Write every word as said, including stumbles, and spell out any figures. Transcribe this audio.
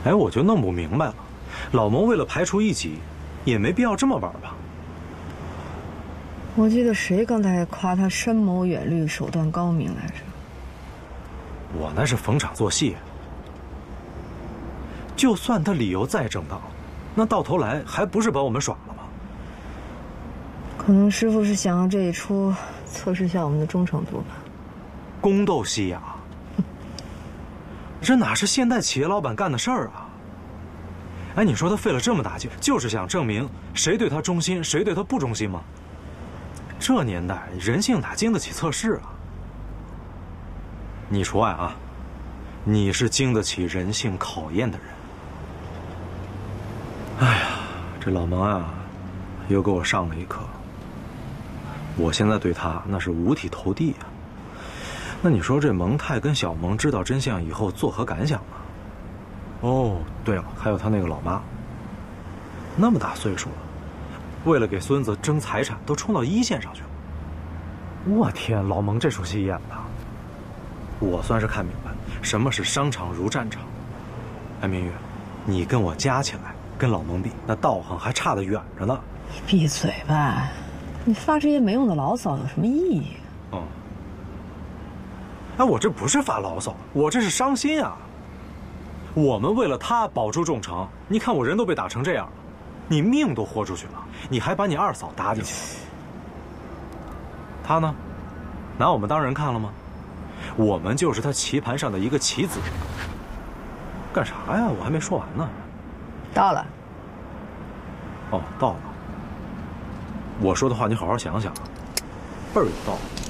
哎，我就弄不明白了，老蒙为了排除异己，也没必要这么玩吧？ 我记得谁刚才还夸他深谋远虑、手段高明来着？ 我那是逢场作戏。就算他理由再正当，那到头来还不是把我们耍了吗？ 可能师傅是想要这一出测试下我们的忠诚度吧。 宫斗戏呀，这哪是现代企业老板干的事儿啊？哎，你说他费了这么大劲，就是想证明谁对他忠心，谁对他不忠心吗？这年代人性哪经得起测试啊？你除外啊，你是经得起人性考验的人。哎呀，这老蒙啊，又给我上了一课。我现在对他那是五体投地啊。那你说这蒙泰跟小蒙知道真相以后作何感想呢？哦，对了，还有他那个老妈，那么大岁数了，为了给孙子争财产，都冲到一线上去了。我天，老蒙这出戏演的，我算是看明白什么是商场如战场。哎，明月，你跟我加起来跟老蒙比，那道行还差得远着呢。 你闭嘴吧！你发这些没用的牢骚有什么意义？ 嗯。哎，我这不是发牢骚，我这是伤心啊。我们为了他保住众诚，你看我人都被打成这样了，你命都豁出去了，你还把你二嫂搭进去了。他呢，拿我们当人看了吗？我们就是他棋盘上的一个棋子。干啥呀？我还没说完呢。 到了。 哦，到了。我说的话你好好想想，倍儿有道理。